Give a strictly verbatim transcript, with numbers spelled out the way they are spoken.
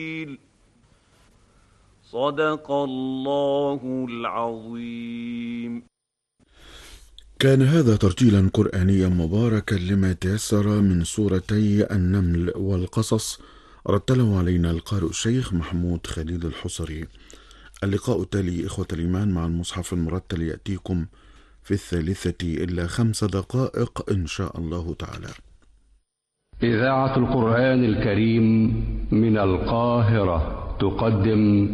صدق الله العظيم. كان هذا ترتيلا قرآنيا مباركا لما تيسر من سورتي النمل والقصص، رتله علينا القارئ الشيخ محمود خليل الحصري. اللقاء التالي إخوة الإيمان مع المصحف المرتل يأتيكم في الثالثة إلا خمس دقائق إن شاء الله تعالى. إذاعة القرآن الكريم من القاهرة تقدم